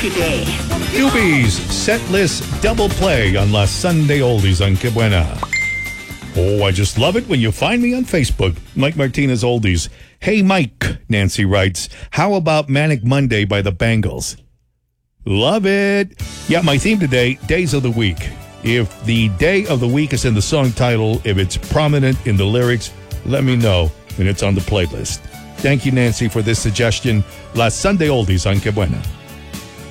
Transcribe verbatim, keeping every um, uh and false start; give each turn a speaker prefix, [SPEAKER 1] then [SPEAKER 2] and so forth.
[SPEAKER 1] today.
[SPEAKER 2] Newbies, set list double play on La Sunday Oldies on Que Buena. Oh, I just love it when you find me on Facebook. Mike Martinez Oldies. Hey, Mike, Nancy writes, how about Manic Monday by the Bangles? Love it. Yeah, my theme today, days of the week. If the day of the week is in the song title, if it's prominent in the lyrics, let me know, and it's on the playlist. Thank you, Nancy, for this suggestion. La Sunday Oldies on Que Buena.